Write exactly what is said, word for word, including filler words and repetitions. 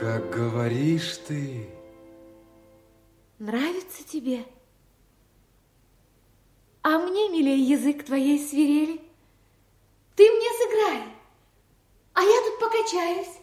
Как говоришь ты. Нравится тебе? А мне милее язык твоей свирели. Ты мне сыграй, а я тут покачаюсь.